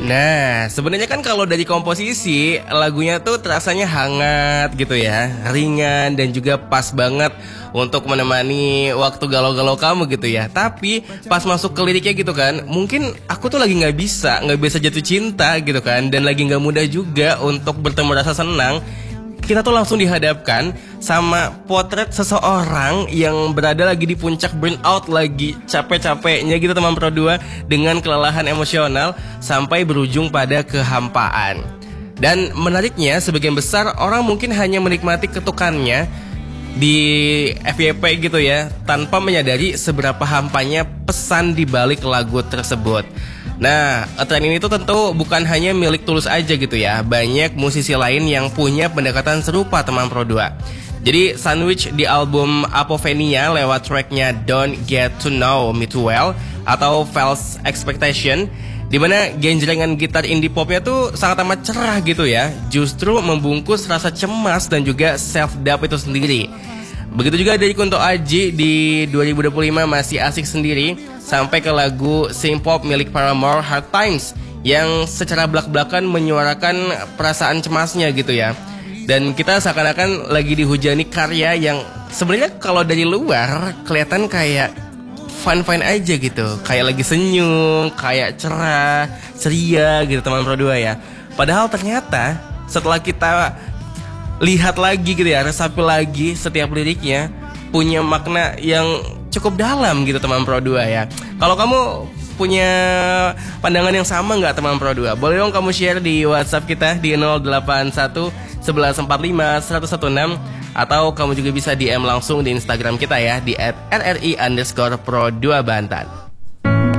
Nah, sebenarnya kan kalau dari komposisi lagunya tuh terasanya hangat gitu ya, ringan dan juga pas banget untuk menemani waktu galau-galau kamu gitu ya. Tapi pas masuk ke liriknya gitu kan, mungkin aku tuh lagi nggak bisa jatuh cinta gitu kan, dan lagi nggak mudah juga untuk bertemu rasa senang. Kita tuh langsung dihadapkan sama potret seseorang yang berada lagi di puncak burnout, lagi capek-capeknya gitu teman Pro 2, dengan kelelahan emosional sampai berujung pada kehampaan. Dan menariknya, sebagian besar orang mungkin hanya menikmati ketukannya di FYP gitu ya, tanpa menyadari seberapa hampanya pesan di balik lagu tersebut. Nah, tren ini tuh tentu bukan hanya milik Tulus aja gitu ya. Banyak musisi lain yang punya pendekatan serupa teman Pro 2. Jadi Sandwich di album Apophenia lewat tracknya Don't Get To Know Me Too Well atau False Expectation, dimana genjrengan gitar indie popnya tuh sangat amat cerah gitu ya, justru membungkus rasa cemas dan juga self-doubt itu sendiri. Begitu juga dari Kunto Aji di 2025 masih asik sendiri, sampai ke lagu synth pop milik Paramore Hard Times yang secara belak-belakan menyuarakan perasaan cemasnya gitu ya. Dan kita seakan-akan lagi dihujani karya yang sebenarnya kalau dari luar kelihatan kayak fine-fine aja gitu, kayak lagi senyum, kayak cerah, ceria gitu teman Pro 2 ya. Padahal ternyata setelah kita lihat lagi gitu ya, resapi lagi setiap liriknya punya makna yang cukup dalam gitu teman Pro 2 ya. Kalau kamu punya pandangan yang sama nggak teman Pro 2? Boleh dong kamu share di WhatsApp kita di 081 1145 116, atau kamu juga bisa DM langsung di Instagram kita ya di @rri_pro2bantan.